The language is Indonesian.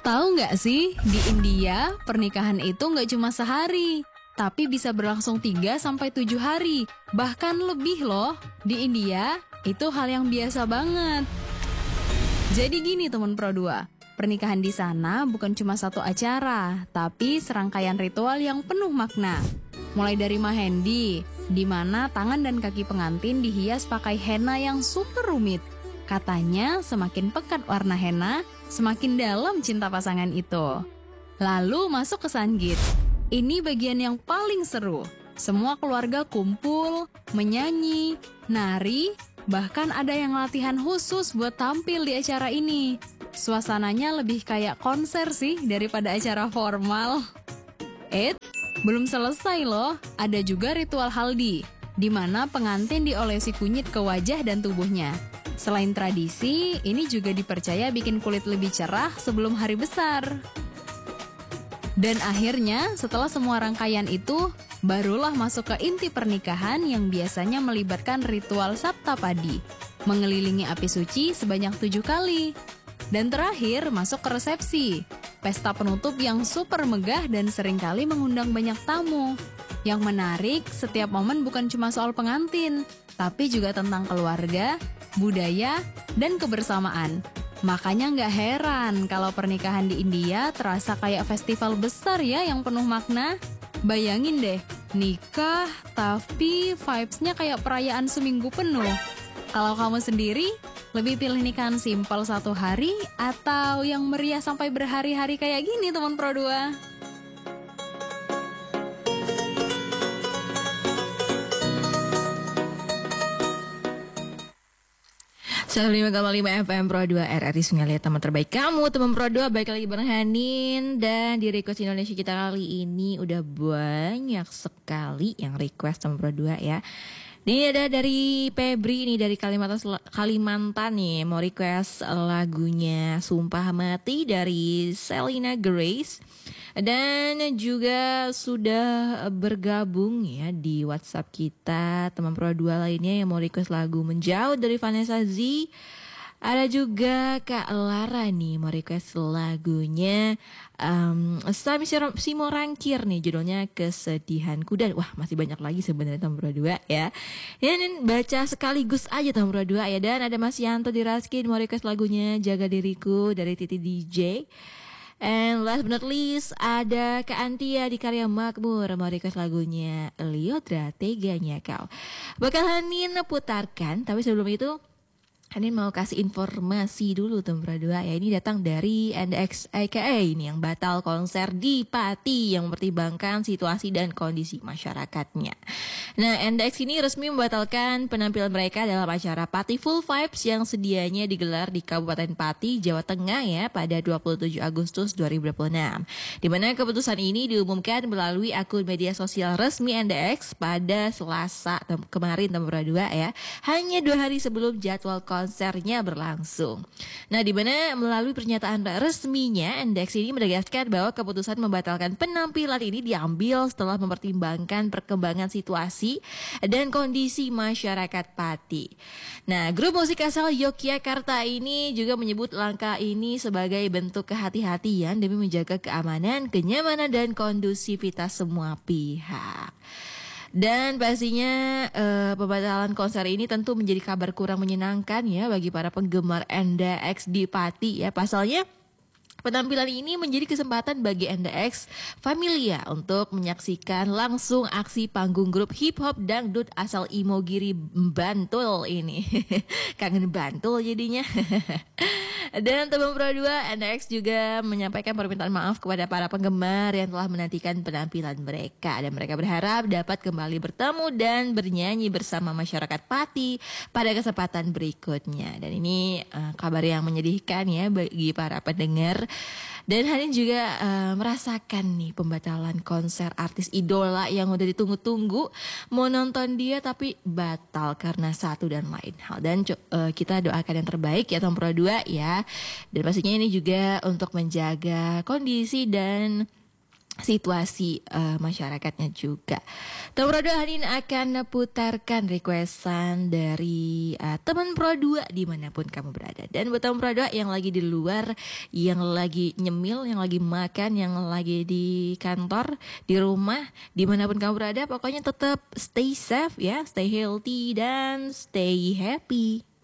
Tahu nggak sih, di India pernikahan itu nggak cuma sehari, tapi bisa berlangsung 3 sampai 7 hari, bahkan lebih loh. Di India, itu hal yang biasa banget. Jadi gini teman Pro 2, pernikahan di sana bukan cuma satu acara, tapi serangkaian ritual yang penuh makna. Mulai dari mahendi, di mana tangan dan kaki pengantin dihias pakai henna yang super rumit. Katanya semakin pekat warna henna, semakin dalam cinta pasangan itu. Lalu masuk ke sanggit. Ini bagian yang paling seru. Semua keluarga kumpul, menyanyi, nari, bahkan ada yang latihan khusus buat tampil di acara ini. Suasananya lebih kayak konser sih daripada acara formal. Belum selesai loh, ada juga ritual haldi, di mana pengantin diolesi kunyit ke wajah dan tubuhnya. Selain tradisi, ini juga dipercaya bikin kulit lebih cerah sebelum hari besar. Dan akhirnya, setelah semua rangkaian itu, barulah masuk ke inti pernikahan yang biasanya melibatkan ritual Saptapadi, mengelilingi api suci sebanyak 7 kali. Dan terakhir, masuk ke resepsi, pesta penutup yang super megah dan seringkali mengundang banyak tamu. Yang menarik, setiap momen bukan cuma soal pengantin, tapi juga tentang keluarga, budaya, dan kebersamaan. Makanya nggak heran kalau pernikahan di India terasa kayak festival besar ya yang penuh makna. Bayangin deh, nikah tapi vibes-nya kayak perayaan seminggu penuh. Kalau kamu sendiri, lebih pilih nikahan simpel 1 hari atau yang meriah sampai berhari-hari kayak gini teman Pro 2? 105,5 FM Pro 2 RRI Sungai Liat, teman terbaik kamu, teman Pro 2. Baik lagi bareng Hanin. Dan di request Indonesia kita kali ini udah banyak sekali yang request teman Pro 2 ya. Ini ada dari Febri, ini dari Kalimantan nih, mau request lagunya Sumpah Mati dari Selena Grace. Dan juga sudah bergabung ya di WhatsApp kita teman Pro 2 lainnya yang mau request lagu Menjauh dari Vanessa Z. Ada juga Kak Lara nih mau request lagunya Sami Simorangkir nih, judulnya Kesedihanku. Dan wah, masih banyak lagi sebenarnya teman Pro 2 ya. Dan baca sekaligus aja teman Pro 2 ya. Dan ada Mas Yanto di Raskin mau request lagunya Jaga Diriku dari Titi DJ. And last but not least, ada Kak Antia di Karya Makmur mau request lagunya Liodra Teganya Kau. Bakal Hanin putarkan, tapi sebelum itu Hanin mau kasih informasi dulu teman Pro 2 ya. Ini datang dari NDX AKA ini yang batal konser di Pati yang mempertimbangkan situasi dan kondisi masyarakatnya. Nah, NDX ini resmi membatalkan penampilan mereka dalam acara Pati Full Vibes yang sedianya digelar di Kabupaten Pati, Jawa Tengah ya pada 27 Agustus 2026. Di mana keputusan ini diumumkan melalui akun media sosial resmi NDX pada Selasa kemarin teman Pro 2 ya. Hanya 2 hari sebelum jadwal konsernya berlangsung. Nah, di mana melalui pernyataan resminya, NDX ini menegaskan bahwa keputusan membatalkan penampilan ini diambil setelah mempertimbangkan perkembangan situasi dan kondisi masyarakat Pati. Nah, grup musik asal Yogyakarta ini juga menyebut langkah ini sebagai bentuk kehati-hatian demi menjaga keamanan, kenyamanan, dan kondusivitas semua pihak. Dan pastinya pembatalan konser ini tentu menjadi kabar kurang menyenangkan ya bagi para penggemar NDX di Pati ya. Pasalnya penampilan ini menjadi kesempatan bagi NDX Familia untuk menyaksikan langsung aksi panggung grup hip hop dangdut asal Imogiri Bantul ini. Kangen Bantul jadinya. Dan teman Pro 2, NDX juga menyampaikan permintaan maaf kepada para penggemar yang telah menantikan penampilan mereka. Dan mereka berharap dapat kembali bertemu dan bernyanyi bersama masyarakat Pati pada kesempatan berikutnya. Dan ini kabar yang menyedihkan ya bagi para pendengar. Dan Hanin juga merasakan nih pembatalan konser artis idola yang udah ditunggu-tunggu. Mau nonton dia tapi batal karena satu dan lain hal. Dan kita doakan yang terbaik ya teman Pro 2 ya. Dan pastinya ini juga untuk menjaga kondisi dan situasi masyarakatnya juga. Teman Pro 2 hari ini akan putarkan requestan dari teman Pro 2 dimanapun kamu berada. Dan buat teman Pro 2 yang lagi di luar, yang lagi nyemil, yang lagi makan, yang lagi di kantor, di rumah, dimanapun kamu berada, pokoknya tetap stay safe ya, stay healthy dan stay happy.